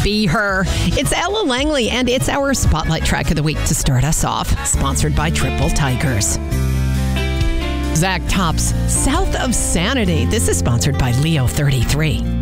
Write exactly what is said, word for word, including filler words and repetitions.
Be Her. It's Ella Langley, and it's our Spotlight track of the week to start us off. Sponsored by Triple Tigers. Zach Top's South of Sanity. This is sponsored by Leo thirty-three.